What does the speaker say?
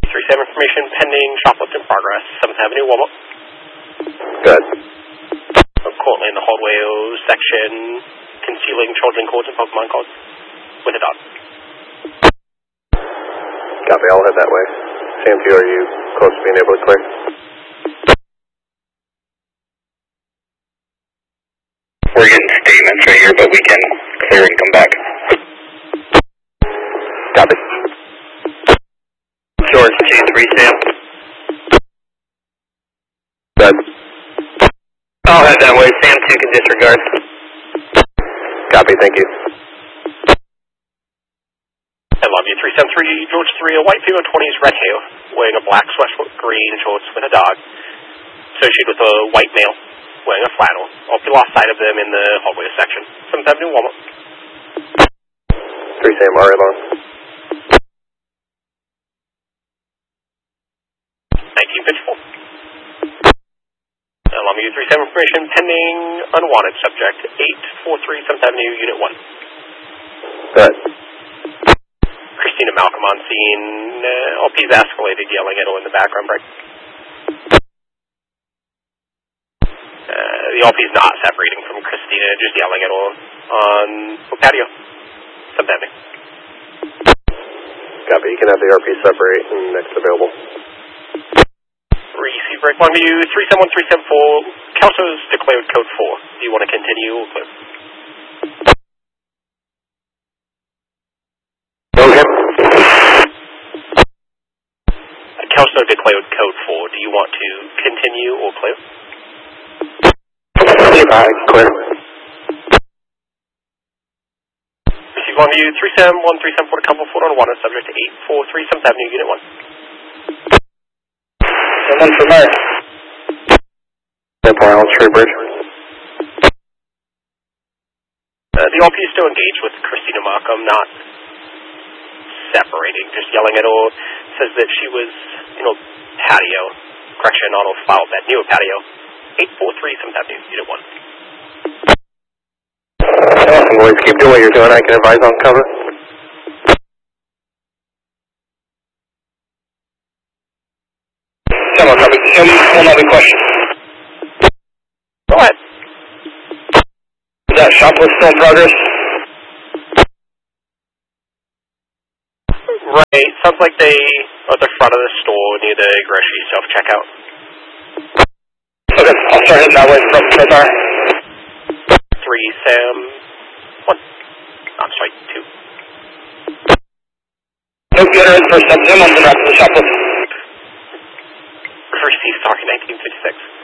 37 information pending, shoplift in progress, 7th Avenue, Walmart. Good. Currently in the hallway section, concealing children codes and Pokemon codes with a dog. Copy, I'll head that way. Sam 2, are you close to being able to clear? We're getting statements right here, but we can clear and come back. Copy. George G3, Sam. Good. I'll head that way. Sam 2 can disregard. Copy, thank you. I love you. 373, George 3, a white female 20s red hair, wearing a black sweatshirt, green shorts with a dog, associated with a white male wearing a flannel. Hope you lost sight of them in the hallway section. 7th Avenue, Walmart. 3 Sam, RA long. 1954. Allow me 37 information pending unwanted subject 843 7th Avenue, Unit 1. Good. Christina Malcolm on scene. LP's escalated, yelling at her in the background break. The LP's not separating from Christina, just yelling at her on the patio. 7th Avenue. Copy, you can have the RP separate and next available. Receive break 1 view 371 374. Kelso's declared code 4. Do you want to continue or clear? Okay. Kelso declared code 4. Do you want to continue or clear? Clear. Receive 1 view 371 374 to Couple 4 on 1 and subject to 843 7th Avenue, Unit 1. Someone for fire. Airport Island Street Bridge. The LP is still engaged with Christina Markham, not separating, just yelling at her. Says that she was, patio. Correction, on a file bed, newer patio. 843 7th Avenue, Unit 1. Awesome, boys. Keep doing what you're doing. I can advise on cover. Someone have a question. Go ahead. Is that shoplift still in progress? Right, sounds like they are at the front of the store near the grocery self-checkout. Okay, I'll start heading that way from car. 3 Sam 1. I'm sorry, 2. No getter is for Sam 1 on the shoplift. Receive, sorry, 1956.